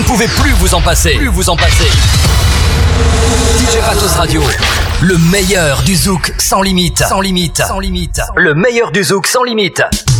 ne pouvez plus vous en passer. DJ Patos Radio, le meilleur du zouk sans limite. Le meilleur du zouk sans limite.